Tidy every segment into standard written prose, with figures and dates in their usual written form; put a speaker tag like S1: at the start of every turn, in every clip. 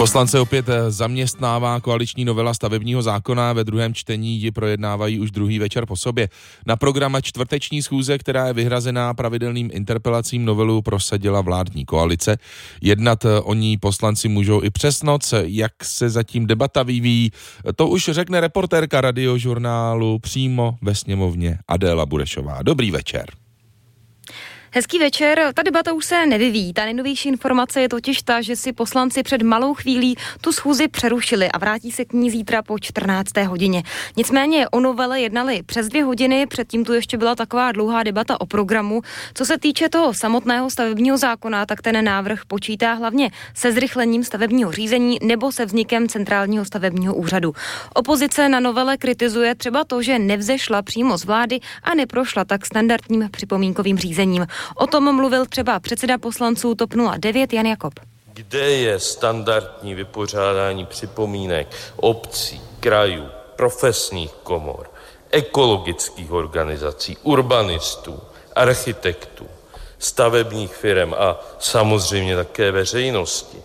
S1: Poslance opět zaměstnává koaliční novela stavebního zákona, ve druhém čtení ji projednávají už druhý večer po sobě. Na program čtvrteční schůze, která je vyhrazená pravidelným interpelacím, novelu prosadila vládní koalice. Jednat o ní poslanci můžou i přes noc. Jak se zatím debata vyvíjí, to už řekne reportérka Radiožurnálu přímo ve sněmovně Adéla Burešová. Dobrý večer.
S2: Hezký večer, ta debata už se nevyvíjí. Ta nejnovější informace je totiž ta, že si poslanci před malou chvílí tu schůzi přerušili a vrátí se k ní zítra po 14. hodině. Nicméně o novele jednali přes 2 hodiny, předtím tu ještě byla taková dlouhá debata o programu. Co se týče toho samotného stavebního zákona, tak ten návrh počítá hlavně se zrychlením stavebního řízení nebo se vznikem centrálního stavebního úřadu. Opozice na novele kritizuje třeba to, že nevzešla přímo z vlády a neprošla tak standardním připomínkovým řízením. O tom mluvil třeba předseda poslanců TOP 09 Jan Jakob.
S3: Kde je standardní vypořádání připomínek obcí, krajů, profesních komor, ekologických organizací, urbanistů, architektů, stavebních firem a samozřejmě také veřejnosti?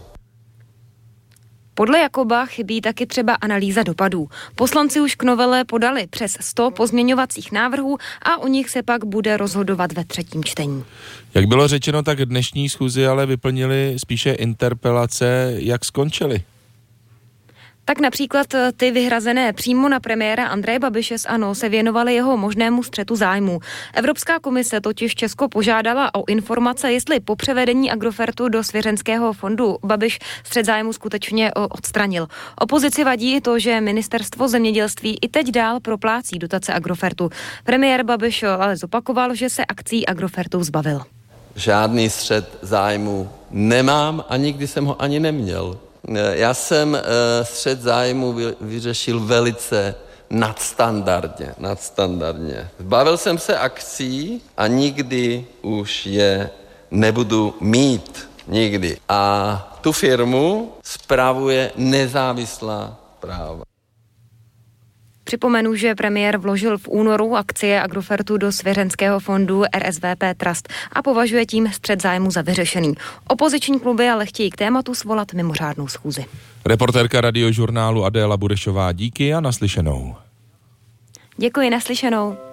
S2: Podle Jakoba chybí taky třeba analýza dopadů. Poslanci už k novele podali přes 100 pozměňovacích návrhů a o nich se pak bude rozhodovat ve třetím čtení.
S1: Jak bylo řečeno, tak dnešní schůzi ale vyplnili spíše interpelace. Jak skončily?
S2: Tak například ty vyhrazené přímo na premiéra Andreje Babiše z ANO se věnovaly jeho možnému střetu zájmů. Evropská komise totiž Česko požádala o informace, jestli po převedení Agrofertu do svěřenského fondu Babiš střet zájmu skutečně odstranil. Opozici vadí to, že ministerstvo zemědělství i teď dál proplácí dotace Agrofertu. Premiér Babiš ale zopakoval, že se akcí Agrofertu zbavil.
S4: Žádný střet zájmu nemám a nikdy jsem ho ani neměl. Já jsem střet zájmu vyřešil velice nadstandardně. Zbavil jsem se akcí a nikdy už je nebudu mít. Nikdy. A tu firmu spravuje nezávislá správa.
S2: Připomenu, že premiér vložil v únoru akcie Agrofertu do svěřenského fondu RSVP Trust a považuje tím střet zájmu za vyřešený. Opoziční kluby ale chtějí k tématu svolat mimořádnou schůzi.
S1: Reportérka Radiožurnálu Adéla Burešová, díky a naslyšenou.
S2: Děkuji, naslyšenou.